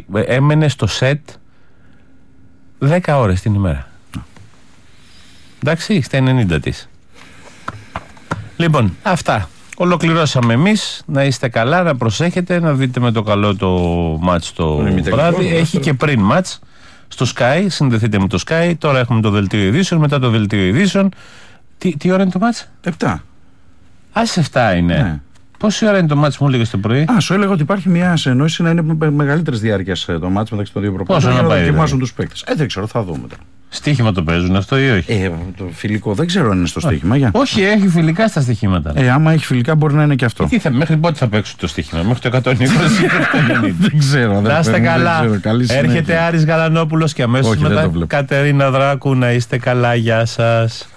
έμενε στο σετ 10 ώρες την ημέρα. Εντάξει, στα 90 της. Λοιπόν, αυτά. Ολοκληρώσαμε εμείς. Να είστε καλά, να προσέχετε, να δείτε με το καλό το μάτς το βράδυ. Έχει και πριν μάτς στο Sky, συνδεθείτε με το Sky. Τώρα έχουμε το δελτίο ειδήσεων, μετά το δελτίο ειδήσεων. Τι ώρα είναι το μάτς? 7. Ας 7 είναι. Ναι. Πόση ώρα είναι το μάτς, μου έλεγες το πρωί? Σου έλεγα ότι υπάρχει μια συνεννόηση να είναι μεγαλύτερης διάρκειας το μάτς μεταξύ των δύο προπονητών. Πόσο να πάει? Δοκιμάζουν τους παίκτες. Δεν ξέρω, θα δούμε τώρα. Στοίχημα το παίζουν αυτό ή όχι? Το φιλικό δεν ξέρω αν είναι στο στοίχημα. Όχι, έχει φιλικά στα στοιχήματα. Άμα έχει φιλικά μπορεί να είναι και αυτό. Μέχρι πότε θα παίξουν το στοίχημα? Μέχρι το 120? Δεν ξέρω. Να είστε καλά. Έρχεται Άρης Γαλανόπουλος και αμέσως μετά Κατερίνα Δράκου. Να είστε καλά, γεια σας.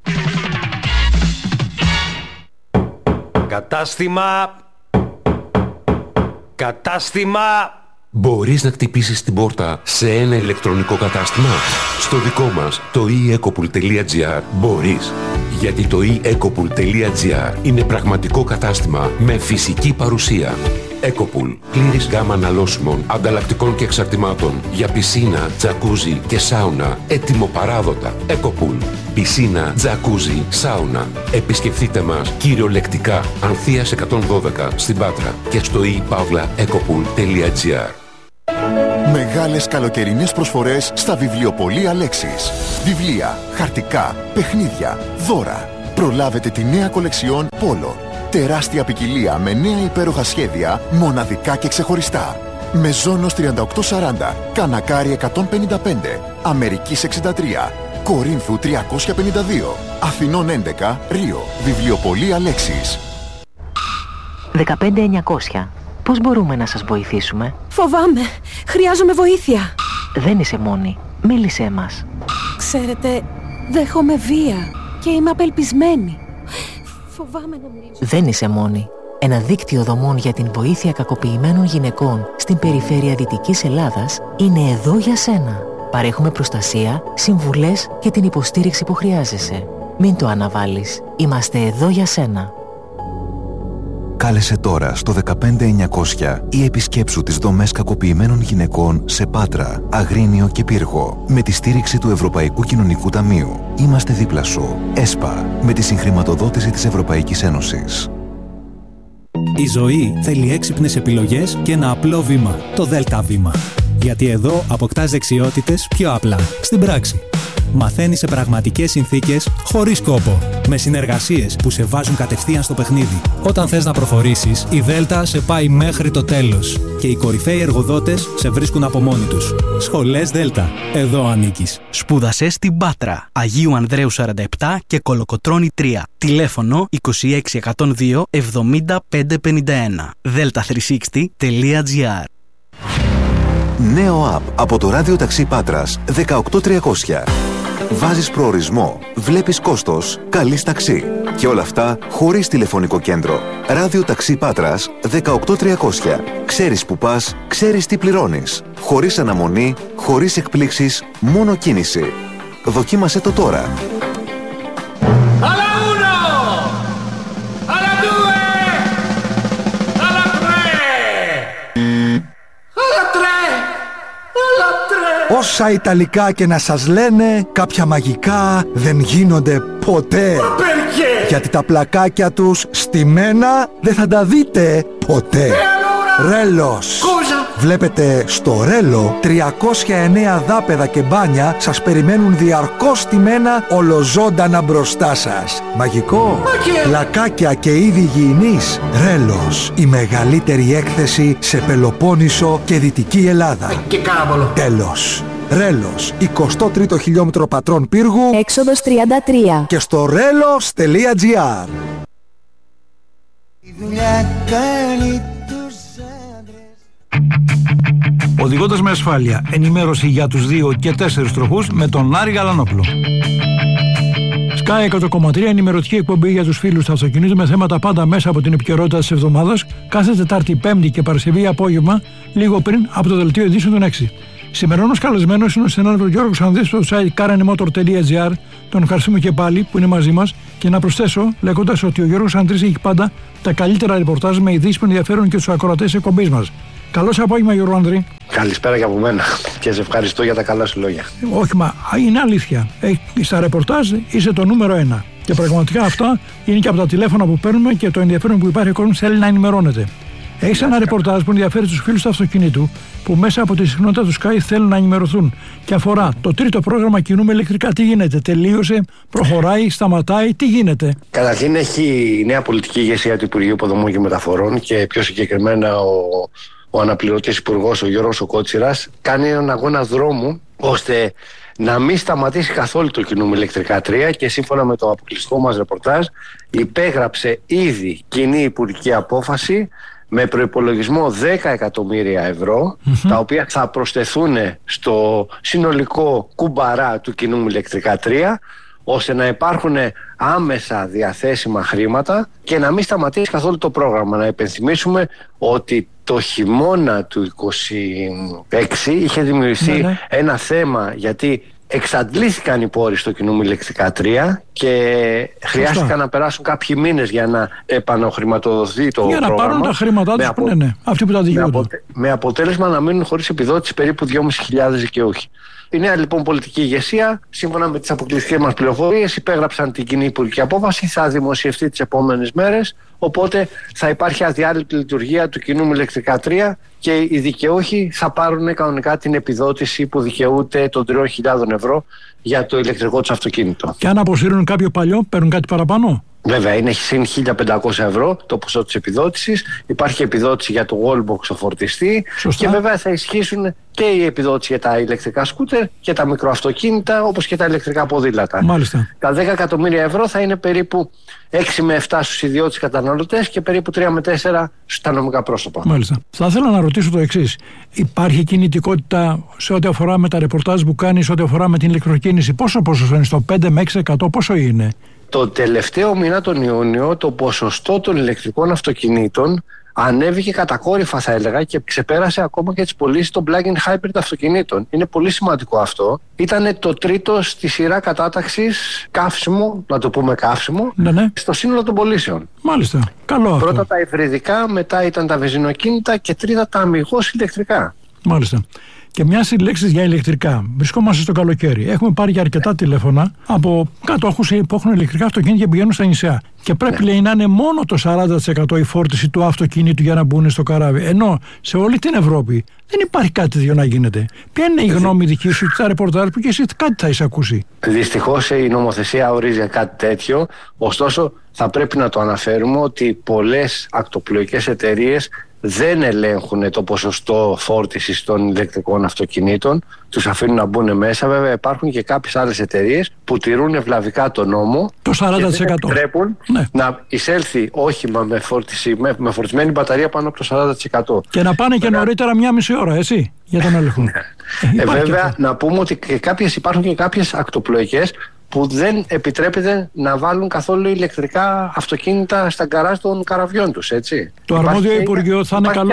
Κατάστημα. Μπορείς να χτυπήσεις την πόρτα σε ένα ηλεκτρονικό κατάστημα? Στο δικό μας, το eEcopool.gr, μπορείς. Γιατί το eEcopool.gr είναι πραγματικό κατάστημα με φυσική παρουσία. Ecopool. Πλήρης γάμα αναλώσιμων, ανταλλακτικών και εξαρτημάτων για πισίνα, τζακούζι και σάουνα. Έτοιμο παράδοτα. Ecopool. Πισίνα, τζακούζι, σάουνα. Επισκεφτείτε μας κυριολεκτικά Ανθείας 112 στην Πάτρα και στο ePavlaEcopool.gr. Μεγάλες καλοκαιρινές προσφορές στα βιβλιοπωλεία Λέξης. Βιβλία, χαρτικά, παιχνίδια, δώρα. Προλάβετε τη νέα κολεξιόν Πόλο. Τεράστια ποικιλία με νέα υπέροχα σχέδια, μοναδικά και ξεχωριστά. Μεζόνος 3840, Κανακάρι 155, Αμερικής 63, Κορίνθου 352, Αθηνών 11, Ρίο. Βιβλιοπωλεία Λέξης. 15900. Πώς μπορούμε να σας βοηθήσουμε? Φοβάμαι. Χρειάζομαι βοήθεια. Δεν είσαι μόνη. Μίλησέ μας. Ξέρετε, δέχομαι βία και είμαι απελπισμένη. Φοβάμαι να μιλήσω. Δεν είσαι μόνη. Ένα δίκτυο δομών για την βοήθεια κακοποιημένων γυναικών στην περιφέρεια Δυτικής Ελλάδας είναι εδώ για σένα. Παρέχουμε προστασία, συμβουλές και την υποστήριξη που χρειάζεσαι. Μην το αναβάλεις. Είμαστε εδώ για σένα. Κάλεσε τώρα στο 15900 ή επισκέψου τις δομές κακοποιημένων γυναικών σε Πάτρα, Αγρίνιο και Πύργο με τη στήριξη του Ευρωπαϊκού Κοινωνικού Ταμείου. Είμαστε δίπλα σου. ΕΣΠΑ, με τη συγχρηματοδότηση της Ευρωπαϊκής Ένωσης. Η ζωή θέλει έξυπνες επιλογές και ένα απλό βήμα, το ΔΕΛΤΑ βήμα. Γιατί εδώ αποκτάς δεξιότητες πιο απλά, στην πράξη. Μαθαίνεις σε πραγματικές συνθήκες, χωρίς κόπο. Με συνεργασίες που σε βάζουν κατευθείαν στο παιχνίδι. Όταν θες να προχωρήσεις, η Δέλτα σε πάει μέχρι το τέλος. Και οι κορυφαίοι εργοδότες σε βρίσκουν από μόνοι τους. Σχολές Δέλτα. Εδώ ανήκεις. Σπούδασε στην Πάτρα, Αγίου Ανδρέου 47 και Κολοκοτρώνη 3. Τηλέφωνο 26102 7551. delta360.gr. Νέο app από το ράδιο ταξί Πάτρας 18300. Βάζεις προορισμό, βλέπεις κόστος, καλείς ταξί. Και όλα αυτά χωρίς τηλεφωνικό κέντρο. Ράδιο ταξί Πάτρας 18300. Ξέρεις που πας, ξέρεις τι πληρώνεις. Χωρίς αναμονή, χωρίς εκπλήξεις, μόνο κίνηση. Δοκίμασέ το τώρα. Όσα Ιταλικά και να σας λένε, κάποια μαγικά δεν γίνονται ποτέ. Γιατί τα πλακάκια τους στημένα δεν θα τα δείτε ποτέ. Ρέλος. Βλέπετε στο Ρέλο 309 δάπεδα και μπάνια σας περιμένουν διαρκώς στημένα ολοζώντανα μπροστά σας. Μαγικό. Πλακάκια και είδη υγιεινής. Ρέλος. Η μεγαλύτερη έκθεση σε Πελοπόννησο και Δυτική Ελλάδα. Και κάραβολο. Τέλος. Ρέλος, 23ο χιλιόμετρο Πατρών Πύργου, έξοδος 33 και στο relos.gr. Οδηγώντας με ασφάλεια, ενημέρωση για τους 2 και 4 τροχούς με τον Άρη Γαλανόπουλο. Sky 100,3, ενημερωτική εκπομπή για τους φίλους του αυτοκινήτου με θέματα πάντα μέσα από την επικαιρότητα της εβδομάδας, κάθε Τετάρτη, Πέμπτη και Παρασκευή απόγευμα, λίγο πριν από το δελτίο ειδήσεων των 6. Σημερινός καλεσμένος είναι ο συνάδελφος Γιώργος Ανδρής στο site karanimotor.gr. Τον ευχαριστούμε και πάλι που είναι μαζί μας και να προσθέσω λέγοντας ότι ο Γιώργος Ανδρής έχει πάντα τα καλύτερα ρεπορτάζ με ειδήσεις που ενδιαφέρουν και τους ακροατές της εκπομπής μας. Καλό απόγευμα, Γιώργο Ανδρή. Καλησπέρα και από μένα και σε ευχαριστώ για τα καλά σου λόγια. Όχι, μα είναι αλήθεια. Στα ρεπορτάζ είσαι το νούμερο 1. Και πραγματικά αυτά είναι και από τα τηλέφωνα που παίρνουμε και το ενδιαφέρον που υπάρχει ο κόσμος θέλει να ενημερώνεται. Έχεις ένα ρεπορτάζ που ενδιαφέρει τους φίλους του αυτοκινήτου που μέσα από τη συχνότητα του Sky θέλουν να ενημερωθούν και αφορά το τρίτο πρόγραμμα κινούμε ηλεκτρικά. Τι γίνεται, τελείωσε, προχωράει, σταματάει, τι γίνεται? Καταρχήν έχει η νέα πολιτική ηγεσία του Υπουργείου Υποδομών και Μεταφορών και πιο συγκεκριμένα ο αναπληρωτής υπουργός, ο Γιώργος Κότσιρας, κάνει έναν αγώνα δρόμου ώστε να μην σταματήσει καθόλου το κινούμε ηλεκτρικά 3 και σύμφωνα με το αποκλειστικό μας ρεπορτάζ υπέγραψε ήδη κοινή υπουργική απόφαση με προϋπολογισμό 10 εκατομμύρια ευρώ, τα οποία θα προσθεθούν στο συνολικό κουμπαρά του κινούμε ηλεκτρικά 3, ώστε να υπάρχουν άμεσα διαθέσιμα χρήματα και να μην σταματήσει καθόλου το πρόγραμμα. Να υπενθυμίσουμε ότι το χειμώνα του 26 είχε δημιουργηθεί ένα θέμα, γιατί εξαντλήθηκαν οι πόροι στο κινούμε ηλεκτρικά 3 και χρειάστηκαν να περάσουν κάποιοι μήνες για να επανοχρηματοδοθεί το πρόγραμμα. Για να πάρουν τα χρήματά τους που είναι αυτοί που τα δικαιούνται. Με αποτέλεσμα να μείνουν χωρίς επιδότηση περίπου 2.500 δικαιούχοι. Η νέα λοιπόν πολιτική ηγεσία, σύμφωνα με τις αποκλειστικές μας πληροφορίες, υπέγραψαν την κοινή υπουργική απόφαση, θα δημοσιευτεί τις επόμενες μέρες, οπότε θα υπάρχει αδιάλειπτη λειτουργία του κινούμε ηλεκτρικά 3 και οι δικαιούχοι θα πάρουν κανονικά την επιδότηση που δικαιούται των 3.000 ευρώ για το ηλεκτρικό τους αυτοκίνητο. Και αν αποσύρουν κάποιο παλιό, παίρνουν κάτι παραπάνω? Βέβαια, είναι συν 1.500 ευρώ το ποσό της επιδότησης. Υπάρχει επιδότηση για το wallbox ο φορτιστή. Σωστά. Και βέβαια θα ισχύσουν και η επιδότηση για τα ηλεκτρικά σκούτερ και τα μικροαυτοκίνητα, όπως και τα ηλεκτρικά ποδήλατα. Μάλιστα. Τα 10 εκατομμύρια ευρώ θα είναι περίπου 6 με 7 στους ιδιώτες καταναλωτές και περίπου 3 με 4 στα νομικά πρόσωπα. Μάλιστα. Θα ήθελα να ρωτήσω το εξής. Υπάρχει κινητικότητα σε ό,τι αφορά με τα ρεπορτάζ που κάνει, σε ό,τι αφορά με την ηλεκτροκίνηση? Πόσο είναι, στο 5 με 6%, πόσο είναι? Το τελευταίο μήνα τον Ιούνιο το ποσοστό των ηλεκτρικών αυτοκινήτων ανέβηκε κατακόρυφα, θα έλεγα, και ξεπέρασε ακόμα και τις πωλήσεις των plug-in hybrid αυτοκινήτων. Είναι πολύ σημαντικό αυτό. Ήταν το τρίτο στη σειρά κατάταξης καύσιμο, να το πούμε καύσιμο, στο σύνολο των πωλήσεων. Μάλιστα. Καλό αυτό. Πρώτα τα υβριδικά, μετά ήταν τα βενζινοκίνητα και τρίτα τα αμιγώς ηλεκτρικά. Μάλιστα. Και μια λέξη για ηλεκτρικά. Βρισκόμαστε στο καλοκαίρι. Έχουμε πάρει και αρκετά τηλέφωνα από κατόχους που έχουν ηλεκτρικά αυτοκίνητα και πηγαίνουν στα νησιά. Και πρέπει λέει να είναι μόνο το 40% η φόρτιση του αυτοκίνητου για να μπουν στο καράβι. Ενώ σε όλη την Ευρώπη δεν υπάρχει κάτι τέτοιο να γίνεται. Ποια είναι η γνώμη δική σου, τα ρεπορτάζ που και εσύ κάτι θα είσαι ακούσει? Δυστυχώς η νομοθεσία ορίζει κάτι τέτοιο. Ωστόσο, θα πρέπει να το αναφέρουμε ότι πολλές ακτοπλοϊκές εταιρείες δεν ελέγχουν το ποσοστό φόρτισης των ηλεκτρικών αυτοκινήτων, τους αφήνουν να μπουν μέσα. Βέβαια υπάρχουν και κάποιες άλλες εταιρείες που τηρούν ευλαβικά τον νόμο, το 40%. Και δεν επιτρέπουν να εισέλθει όχημα με φορτισμένη μπαταρία πάνω από το 40%. Και να πάνε και νωρίτερα μία μισή ώρα, έτσι, για τον έλεγχο. Βέβαια να πούμε ότι υπάρχουν και κάποιες ακτοπλοϊκές που δεν επιτρέπεται να βάλουν καθόλου ηλεκτρικά αυτοκίνητα στα γκαράζ των καραβιών τους, έτσι. Το αρμόδιο Υπουργείο θα είναι καλό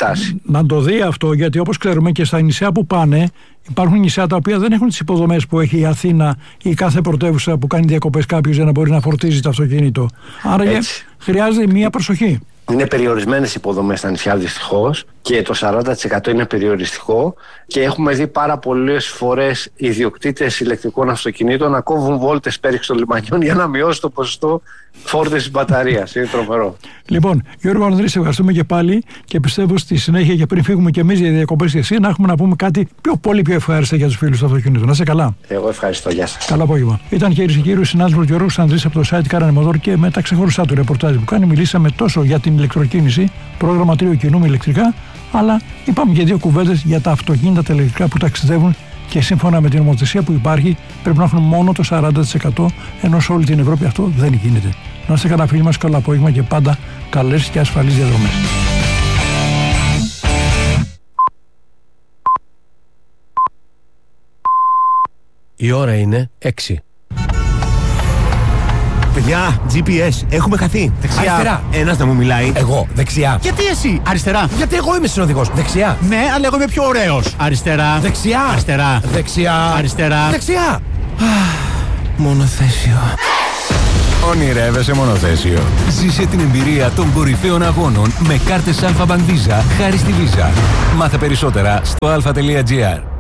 να το δει αυτό, γιατί όπως ξέρουμε και στα νησιά που πάνε, υπάρχουν νησιά τα οποία δεν έχουν τις υποδομές που έχει η Αθήνα ή κάθε πρωτεύουσα που κάνει διακοπές κάποιος για να μπορεί να φορτίζει το αυτοκίνητο. Άρα χρειάζεται μία προσοχή. Είναι περιορισμένες υποδομές στα νησιά δυστυχώς και το 40% είναι περιοριστικό και έχουμε δει πάρα πολλές φορές ιδιοκτήτες ηλεκτρικών αυτοκινήτων να κόβουν βόλτες πέριξ των λιμανιών για να μειώσει το ποσοστό φόρτισης μπαταρίας. Είναι τρομερό. Λοιπόν, Γιώργο Ανδρή, σε ευχαριστούμε και πάλι και πιστεύω στη συνέχεια και πριν φύγουμε και εμείς για διακοπές και εσύ να έχουμε να πούμε κάτι πολύ πιο ευχάριστο για τους φίλους του αυτοκινήτου. Να είσαι καλά. Εγώ ευχαριστώ. Γεια σας. Καλό απόγευμα. Ήταν κυρίες και κύριοι ο συνάδελφος Γιώργος Ανδρής από το site Car and Motor και με τα ξεχωριστά του ρεπορτάζ που κάνει. Μιλήσαμε τόσο για την ηλεκτροκίνηση, πρόγραμμα 3 κινούμε ηλεκτρικά, αλλά είπαμε και δύο κουβέντες για τα αυτοκίνητα τα ηλεκτρικά που ταξιδεύουν και σύμφωνα με την νομοθεσία που υπάρχει πρέπει να έχουν μόνο το 40%, ενώ σε όλη την Ευρώπη αυτό δεν γίνεται. Να είστε καλά φίλοι μας, καλό απόγευμα και πάντα καλές και ασφαλείς διαδρομές. Η ώρα είναι 6. Παιδιά, GPS, έχουμε χαθεί. Δεξιά. Αριστερά. Ένας να μου μιλάει. Εγώ. Δεξιά. Γιατί εσύ? Αριστερά. Γιατί εγώ είμαι συνοδηγός. Δεξιά. Ναι, αλλά εγώ είμαι πιο ωραίος. Αριστερά. Δεξιά. Αριστερά. Δεξιά. Αριστερά. Δεξιά. Μονοθέσιο. Ονειρεύεσαι μονοθέσιο? Ζήσε την εμπειρία των κορυφαίων αγώνων με κάρτες Alpha Bank Visa χάρη στη Visa. Μάθε περισσότερα στο alpha.gr.